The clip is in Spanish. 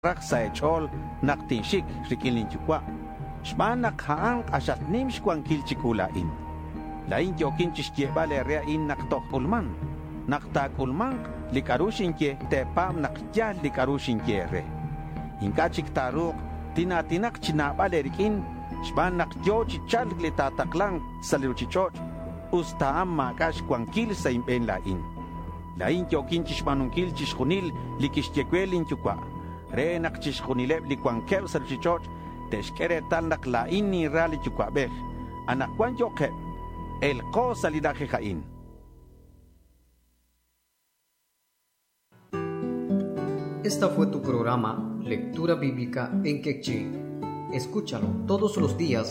Raksa echol naktinshik rikilinchukwa. Shman nakhaan ashatnim shkwan kilchikulain. Lain yokinchish yebale rea in naktok ulman. Naktak ulman likarushinke tepam nakya likarushinke re. Inkachik taruk tinatinak chinabale rikin. Shman nakyo chichal litataklang saliruchichoch. Ustaam makash kwan kil sa impen lain. Lain yokinchish manunkil chishkunil likishyekwelin chukwa. Re nakchishkunileb likwankew saliruchichoch. Teshkere tal naklain ni rali chukwabej. Anakwan yoke. El ko salidaje jain. Esta fue tu programa Lectura Bíblica en Quechí. Escúchalo todos los días